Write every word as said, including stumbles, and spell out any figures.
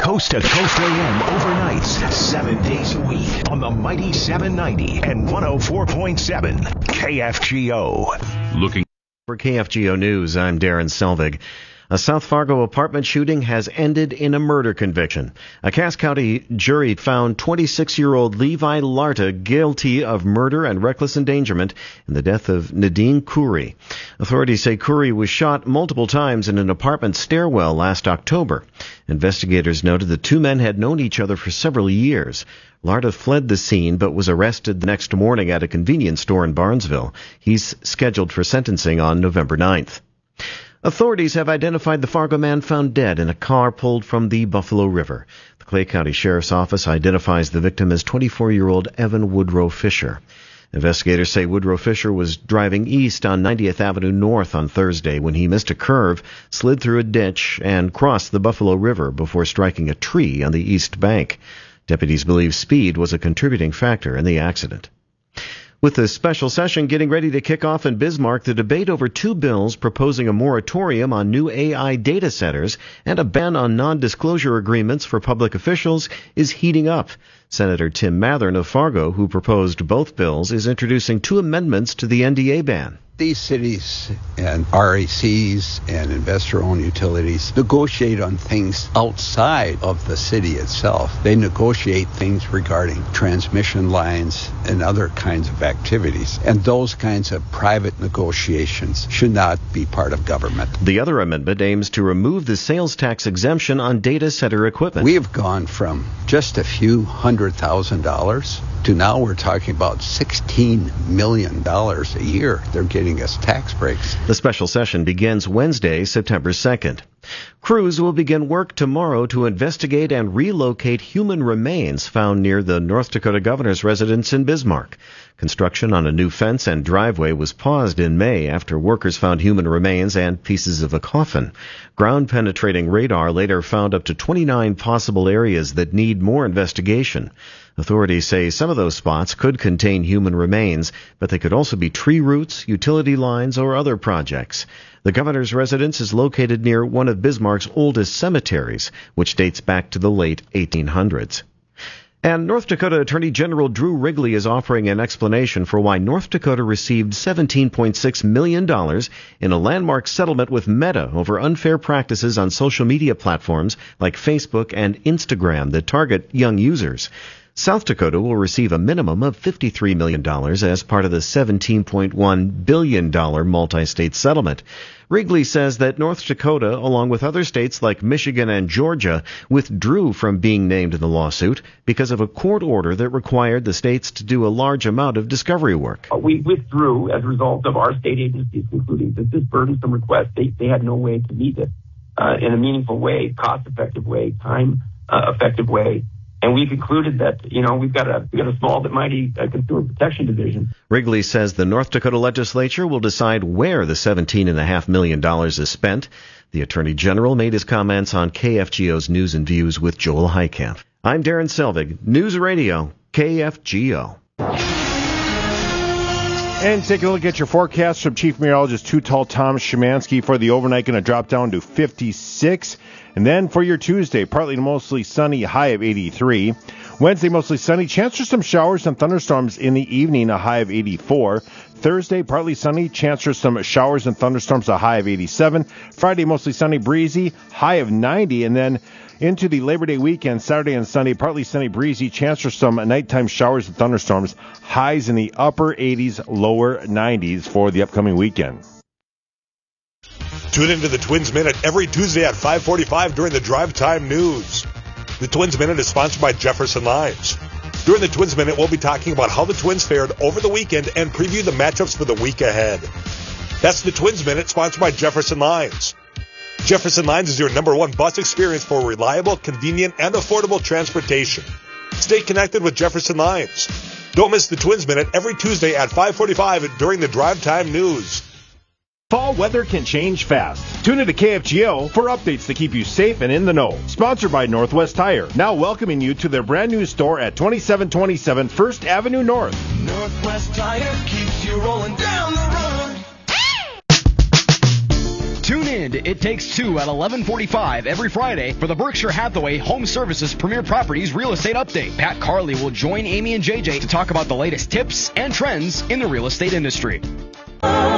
Coast to Coast A M overnights, seven days a week on the mighty seven ninety and one oh four point seven K F G O. Looking for K F G O News, I'm Darren Selvig. A South Fargo apartment shooting has ended in a murder conviction. A Cass County jury found twenty-six-year-old Levi Larta guilty of murder and reckless endangerment in the death of Nadine Khoury. Authorities say Khoury was shot multiple times in an apartment stairwell last October. Investigators noted the two men had known each other for several years. Larta fled the scene but was arrested the next morning at a convenience store in Barnesville. He's scheduled for sentencing on November ninth. Authorities have identified the Fargo man found dead in a car pulled from the Buffalo River. The Clay County Sheriff's Office identifies the victim as twenty-four-year-old Evan Woodrow Fisher. Investigators say Woodrow Fisher was driving east on ninetieth Avenue North on Thursday when he missed a curve, slid through a ditch, and crossed the Buffalo River before striking a tree on the east bank. Deputies believe speed was a contributing factor in the accident. With the special session getting ready to kick off in Bismarck, the debate over two bills proposing a moratorium on new A I data centers and a ban on non-disclosure agreements for public officials is heating up. Senator Tim Mathern of Fargo, who proposed both bills, is introducing two amendments to the N D A ban. These cities and R A Cs and investor-owned utilities negotiate on things outside of the city itself. They negotiate things regarding transmission lines and other kinds of activities. And those kinds of private negotiations should not be part of government. The other amendment aims to remove the sales tax exemption on data center equipment. We have gone from just a few hundred thousand dollars to now we're talking about sixteen million dollars a year. They're getting us tax breaks. The special session begins Wednesday, September second. Crews will begin work tomorrow to investigate and relocate human remains found near the North Dakota governor's residence in Bismarck. Construction on a new fence and driveway was paused in May after workers found human remains and pieces of a coffin. Ground-penetrating radar later found up to twenty-nine possible areas that need more investigation. Authorities say some of those spots could contain human remains, but they could also be tree roots, utility lines, or other projects. The governor's residence is located near one of Bismarck's oldest cemeteries, which dates back to the late eighteen hundreds. And North Dakota Attorney General Drew Wrigley is offering an explanation for why North Dakota received seventeen point six million dollars in a landmark settlement with Meta over unfair practices on social media platforms like Facebook and Instagram that target young users. South Dakota will receive a minimum of fifty-three million dollars as part of the seventeen point one billion dollars multi-state settlement. Wrigley says that North Dakota, along with other states like Michigan and Georgia, withdrew from being named in the lawsuit because of a court order that required the states to do a large amount of discovery work. We withdrew as a result of our state agencies concluding that this burdensome request, they, they had no way to meet it uh, in a meaningful way, cost-effective way, time-effective uh, way. And we concluded that, you know, we've got a, we've got a small but mighty uh, consumer protection division. Wrigley says the North Dakota legislature will decide where the seventeen point five million dollars is spent. The Attorney General made his comments on K F G O's News and Views with Joel Heitkamp. I'm Darren Selvig, News Radio, K F G O. And take a look at your forecast from Chief Meteorologist Too Tall Tom Szymanski for the overnight, going to drop down to fifty-six. And then for your Tuesday, partly to mostly sunny, high of eighty-three. Wednesday, mostly sunny. Chance for some showers and thunderstorms in the evening, a high of eighty-four. Thursday, partly sunny. Chance for some showers and thunderstorms, a high of eighty-seven. Friday, mostly sunny, breezy, high of ninety. And then into the Labor Day weekend, Saturday and Sunday, partly sunny, breezy. Chance for some nighttime showers and thunderstorms. Highs in the upper eighties, lower nineties for the upcoming weekend. Tune into the Twins Minute every Tuesday at five forty-five during the Drive Time News. The Twins Minute is sponsored by Jefferson Lines. During the Twins Minute, we'll be talking about how the Twins fared over the weekend and preview the matchups for the week ahead. That's the Twins Minute, sponsored by Jefferson Lines. Jefferson Lines is your number one bus experience for reliable, convenient, and affordable transportation. Stay connected with Jefferson Lines. Don't miss the Twins Minute every Tuesday at five forty-five during the Drive Time News. Fall weather can change fast. Tune into K F G O for updates to keep you safe and in the know. Sponsored by Northwest Tire, now welcoming you to their brand new store at twenty-seven twenty-seven First Avenue North. Northwest Tire keeps you rolling down the road. Tune in to It Takes Two at eleven forty-five every Friday for the Berkshire Hathaway Home Services Premier Properties Real Estate Update. Pat Carley will join Amy and J J to talk about the latest tips and trends in the real estate industry.